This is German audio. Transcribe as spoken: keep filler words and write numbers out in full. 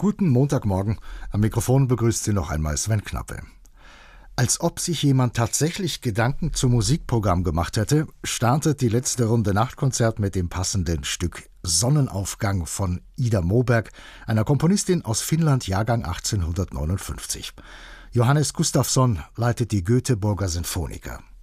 Guten Montagmorgen. Am Mikrofon begrüßt Sie noch einmal Sven Knappe. Als ob sich jemand tatsächlich Gedanken zum Musikprogramm gemacht hätte, startet die letzte Runde Nachtkonzert mit dem passenden Stück Sonnenaufgang von Ida Moberg, einer Komponistin aus Finnland, Jahrgang achtzehnhundertneunundfünfzig. Johannes Gustafsson leitet die Göteborger Sinfoniker.